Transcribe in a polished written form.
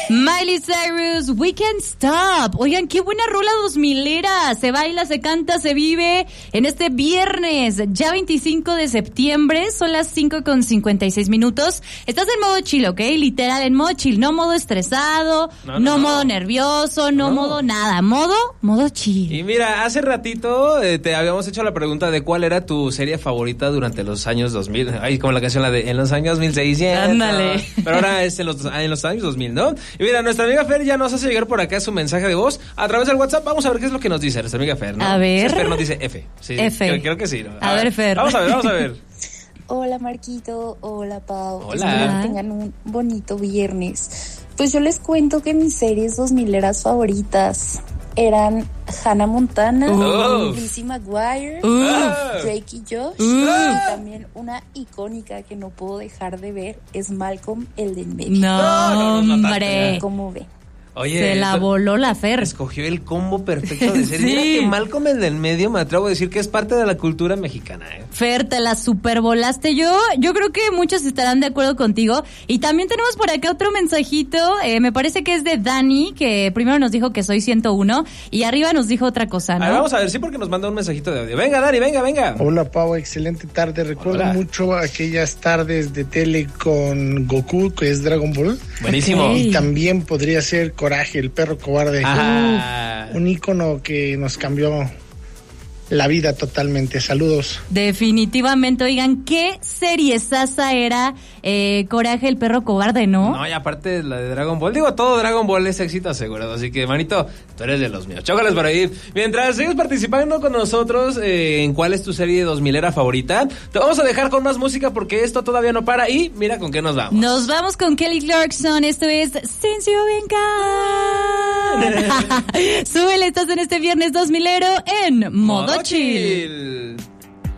Miley Cyrus, We Can't Stop. Oigan, qué buena rola 2000era. Se baila, se canta, se vive en este viernes, ya 25 de septiembre. Son las 5:56. Estás en modo chill, ¿ok? Literal, en modo chill. No modo estresado, no modo nervioso, no modo nada. Modo chill. Y mira, hace ratito te habíamos hecho la pregunta de cuál era tu serie favorita durante los años 2000. Ay, como la canción, la de en los años 1600. Ándale. Pero ahora es en los años 2000, ¿no? Y mira, nuestra amiga Fer ya nos hace llegar por acá su mensaje de voz a través del WhatsApp. Vamos a ver qué es lo que nos dice nuestra amiga Fer, ¿no? A ver. Fer nos dice F. Sí, F. Creo que sí, ¿no? A ver, Fer. Vamos a ver. Hola Marquito, hola Pau. Hola. Espero que tengan un bonito viernes. Pues yo les cuento que mis series 2000eras favoritas eran Hannah Montana, Lizzie McGuire, Drake y Josh, y también una icónica que no puedo dejar de ver es Malcolm, el del medio. No, hombre. ¿Cómo ve? Oye, se la voló la Fer. Escogió el combo perfecto de serie. Sí. Mira que Malcolm el del medio, me atrevo a decir que es parte de la cultura mexicana, ¿eh? Fer, te la supervolaste. Yo creo que muchos estarán de acuerdo contigo. Y también tenemos por acá otro mensajito. Me parece que es de Dani, que primero nos dijo que soy 101 y arriba nos dijo otra cosa, ¿no? A ver, vamos a ver, sí, porque nos manda un mensajito de audio. Venga, Dani, venga. Hola, Pau, excelente tarde. Recuerdo mucho aquellas tardes de tele con Goku, que es Dragon Ball. Buenísimo. Y también podría ser Coraje, el perro cobarde. Un ícono que nos cambió la vida totalmente. Saludos. Definitivamente, oigan, qué seriesasa era Coraje, el perro cobarde, ¿no? No, y aparte la de Dragon Ball, digo, todo Dragon Ball es éxito asegurado, así que, manito, tú eres de los míos. Chócales por ahí. Mientras sigues participando con nosotros en cuál es tu serie 2000era favorita, te vamos a dejar con más música porque esto todavía no para y mira con qué nos vamos. Nos vamos con Kelly Clarkson, esto es Since You Been Gone. Súbele, estás en este viernes 2000ero en Modo Chill.